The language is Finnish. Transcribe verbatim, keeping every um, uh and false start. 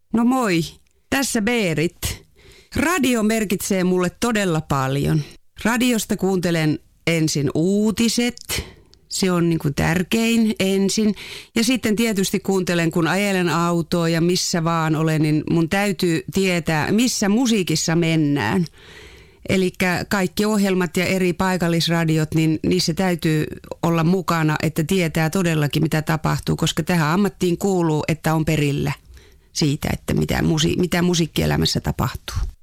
No moi, tässä Berit. Radio merkitsee mulle todella paljon. Radiosta kuuntelen ensin uutiset. Se on niin kuin tärkein ensin. Ja sitten tietysti kuuntelen, kun ajelen autoa ja missä vaan olen, niin mun täytyy tietää, missä musiikissa mennään. Eli kaikki ohjelmat ja eri paikallisradiot, niin niissä täytyy olla mukana, että tietää todellakin, mitä tapahtuu, koska tähän ammattiin kuuluu, että on perillä siitä, että mitä, musi- mitä musiikkielämässä tapahtuu.